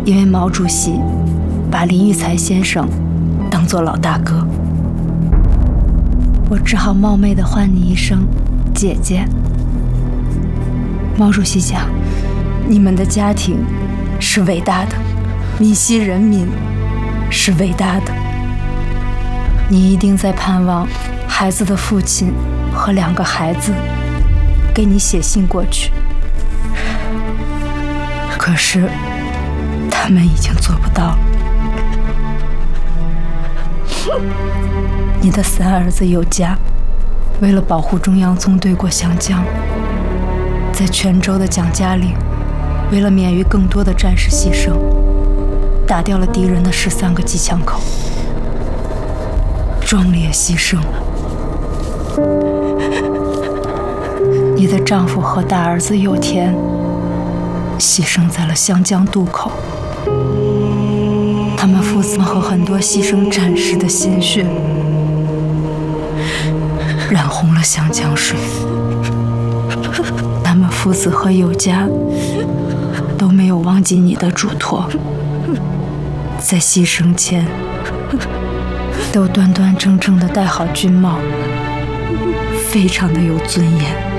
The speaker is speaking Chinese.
因为毛主席把林育才先生当作老大哥，我只好冒昧地唤你一声姐姐。毛主席讲，你们的家庭是伟大的，闽西人民是伟大的，你一定在盼望孩子的父亲和2个孩子给你写信过去，可是他们已经做不到了。你的3儿子有家，为了保护中央纵队过湘江，在泉州的蒋家岭，为了免于更多的战士牺牲，打掉了敌人的13个机枪口，壮烈牺牲了。你的丈夫和大儿子有田牺牲在了湘江渡口，他们父子和很多牺牲战士的鲜血染红了湘江水，他们父子和有家都没有忘记你的嘱托，在牺牲前都端端正正地戴好军帽，非常的有尊严。